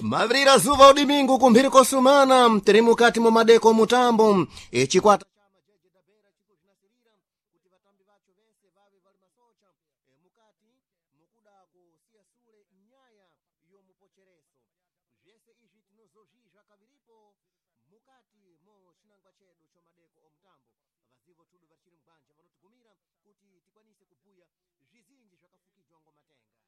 Mavirira zuva udimingu kumphiri kosumana tiri mukati mu madeko mutambo chikwata chama jeje da bera chikuzvinasirira kuti vatambi vacho vese vave vali masocha mukati mukuda kusiya sule nyaya yomupochereso zvese izvi tinozozvizva kaviripo mukati mo chinangwa chedu chomadeko omutambo vazivo tudu vachiri mubanja vanotugumira kuti tikwanise kubhuya zvizinji zvakafukidwa ngomatenga.